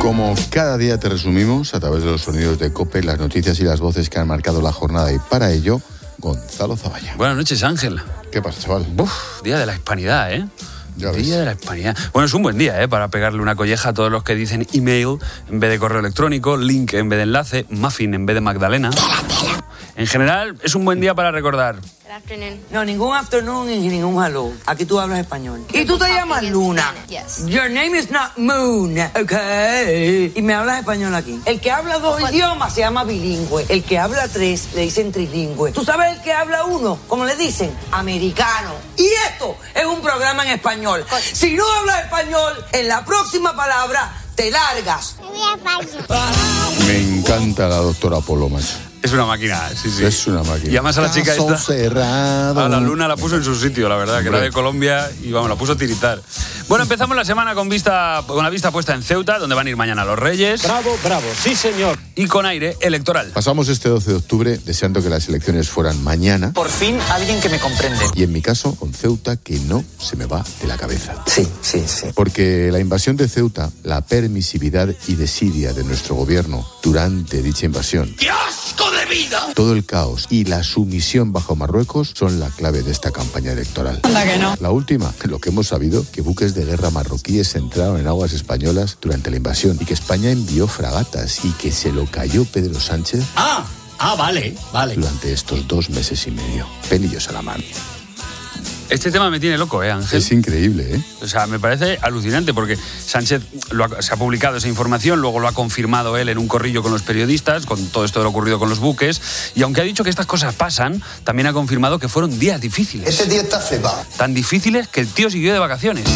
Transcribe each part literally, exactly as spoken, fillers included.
Como cada día te resumimos a través de los sonidos de COPE, las noticias y las voces que han marcado la jornada, y para ello, Gonzalo Zavalla. Buenas noches, Ángel. ¿Qué pasa, chaval? Uf, día de la hispanidad, ¿eh? Ya Día ves. de la hispanidad. Bueno, es un buen día, ¿eh? Para pegarle una colleja a todos los que dicen email en vez de correo electrónico, link en vez de enlace, muffin en vez de Magdalena. En general, es un buen día para recordar. No, ningún afternoon y ningún hello. Aquí tú hablas español. Y tú te llamas Luna. Your name is not Moon, okay. Y me hablas español aquí. El que habla dos idiomas se llama bilingüe. El que habla tres le dicen trilingüe. ¿Tú sabes el que habla uno? ¿Cómo le dicen? Americano. Y esto es un programa en español. Si no hablas español, en la próxima palabra te largas. Me encanta la doctora Polo, macho. Es una máquina, sí, sí. Es una máquina. Y además a la chica Caso esta, cerrado. a la Luna la puso en su sitio, la verdad, que Hombre. era de Colombia y vamos, la puso a tiritar. Bueno, empezamos la semana con vista con la vista puesta en Ceuta, donde van a ir mañana los Reyes. Bravo, bravo, sí señor. Y con aire electoral. Pasamos este doce de octubre deseando que las elecciones fueran mañana. Por fin alguien que me comprende. Y en mi caso, con Ceuta, que no se me va de la cabeza. Sí, sí, sí. Porque la invasión de Ceuta, la permisividad y desidia de nuestro gobierno durante dicha invasión, ¡Qué asco de vida! todo el caos y la sumisión bajo Marruecos son la clave de esta campaña electoral. Anda que no. La última, lo que hemos sabido, que buques de guerra marroquíes entraron en aguas españolas durante la invasión y que España envió fragatas y que se lo cayó Pedro Sánchez Ah, ah, vale, vale. durante estos dos meses y medio. Pelillos a la mano. Este tema me tiene loco, ¿eh, Ángel? Es increíble, ¿eh? O sea, me parece alucinante porque Sánchez lo ha, se ha publicado esa información, luego lo ha confirmado él en un corrillo con los periodistas, con todo esto de lo ocurrido con los buques, y aunque ha dicho que estas cosas pasan, también ha confirmado que fueron días difíciles. Ese día está flipado. Tan difíciles que el tío siguió de vacaciones.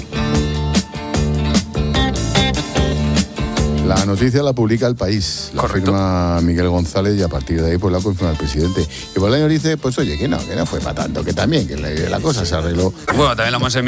La noticia la publica El País, la Correcto. firma Miguel González y a partir de ahí pues la confirma el presidente. Y Bolaños dice, pues oye, que no, que no fue para tanto, que también, que la, la cosa se arregló. Bueno, también lo hemos